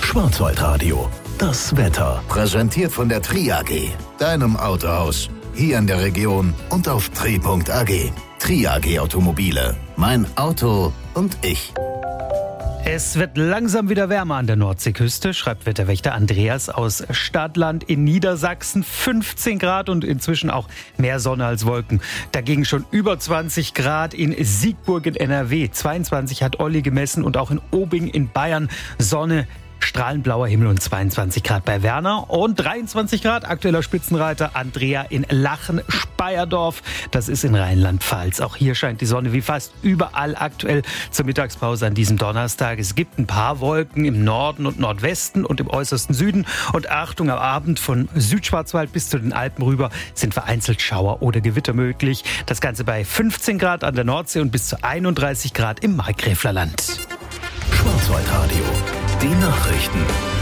Schwarzwaldradio, das Wetter. Präsentiert von der Tri AG, deinem Autohaus. Hier in der Region und auf tri.ag. Tri AG Automobile. Mein Auto und ich. Es wird langsam wieder wärmer an der Nordseeküste, schreibt Wetterwächter Andreas aus Stadtland in Niedersachsen. 15 Grad und inzwischen auch mehr Sonne als Wolken. Dagegen schon über 20 Grad in Siegburg in NRW. 22 hat Olli gemessen und auch in Obing in Bayern Sonne. Strahlend blauer Himmel und 22 Grad bei Werner und 23 Grad aktueller Spitzenreiter Andrea in Lachen-Speyerdorf. Das ist in Rheinland-Pfalz. Auch hier scheint die Sonne wie fast überall aktuell zur Mittagspause an diesem Donnerstag. Es gibt ein paar Wolken im Norden und Nordwesten und im äußersten Süden. Und Achtung, am Abend von Südschwarzwald bis zu den Alpen rüber sind vereinzelt Schauer oder Gewitter möglich. Das Ganze bei 15 Grad an der Nordsee und bis zu 31 Grad im Markgräflerland. Schwarzwaldradio, die Nachrichten.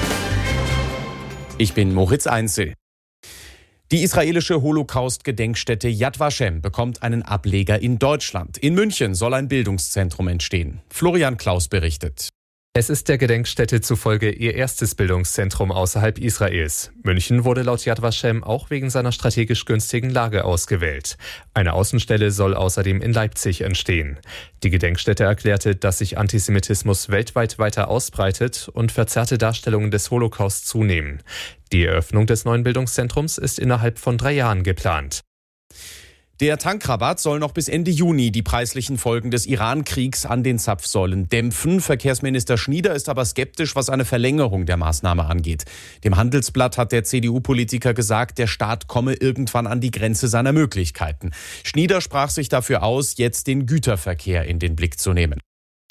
Ich bin Moritz Einzel. Die israelische Holocaust-Gedenkstätte Yad Vashem bekommt einen Ableger in Deutschland. In München soll ein Bildungszentrum entstehen. Florian Klaus berichtet. Es ist der Gedenkstätte zufolge ihr erstes Bildungszentrum außerhalb Israels. München wurde laut Yad Vashem auch wegen seiner strategisch günstigen Lage ausgewählt. Eine Außenstelle soll außerdem in Leipzig entstehen. Die Gedenkstätte erklärte, dass sich Antisemitismus weltweit weiter ausbreitet und verzerrte Darstellungen des Holocaust zunehmen. Die Eröffnung des neuen Bildungszentrums ist innerhalb von 3 Jahren geplant. Der Tankrabatt soll noch bis Ende Juni die preislichen Folgen des Iran-Kriegs an den Zapfsäulen dämpfen. Verkehrsminister Schnieder ist aber skeptisch, was eine Verlängerung der Maßnahme angeht. Dem Handelsblatt hat der CDU-Politiker gesagt, der Staat komme irgendwann an die Grenze seiner Möglichkeiten. Schnieder sprach sich dafür aus, jetzt den Güterverkehr in den Blick zu nehmen.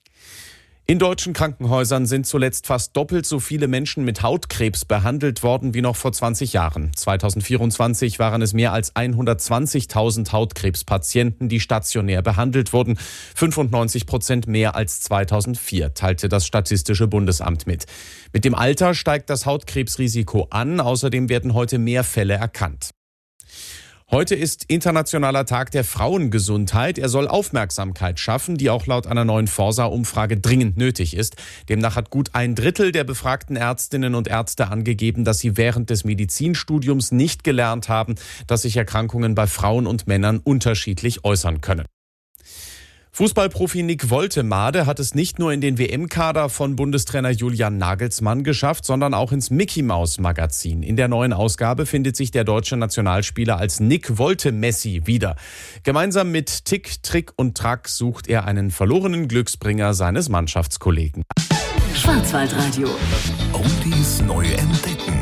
In deutschen Krankenhäusern sind zuletzt fast doppelt so viele Menschen mit Hautkrebs behandelt worden wie noch vor 20 Jahren. 2024 waren es mehr als 120.000 Hautkrebspatienten, die stationär behandelt wurden. 95% mehr als 2004, teilte das Statistische Bundesamt mit. Mit dem Alter steigt das Hautkrebsrisiko an. Außerdem werden heute mehr Fälle erkannt. Heute ist Internationaler Tag der Frauengesundheit. Er soll Aufmerksamkeit schaffen, die auch laut einer neuen Forsa-Umfrage dringend nötig ist. Demnach hat gut 1/3 der befragten Ärztinnen und Ärzte angegeben, dass sie während des Medizinstudiums nicht gelernt haben, dass sich Erkrankungen bei Frauen und Männern unterschiedlich äußern können. Fußballprofi Nick Woltemade hat es nicht nur in den WM-Kader von Bundestrainer Julian Nagelsmann geschafft, sondern auch ins Mickey-Maus-Magazin. In der neuen Ausgabe findet sich der deutsche Nationalspieler als Nick Wolte-Messi wieder. Gemeinsam mit Tick, Trick und Track sucht er einen verlorenen Glücksbringer seines Mannschaftskollegen. Schwarzwaldradio. Oldies neu entdecken.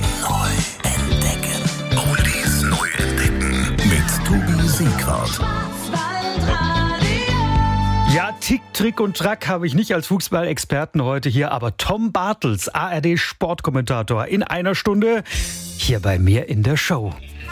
Oldies neu entdecken. Mit Tobi Siegwart. Ja, Tick, Trick und Track habe ich nicht als Fußballexperten heute hier, aber Tom Bartels, ARD-Sportkommentator, in einer Stunde hier bei mir in der Show.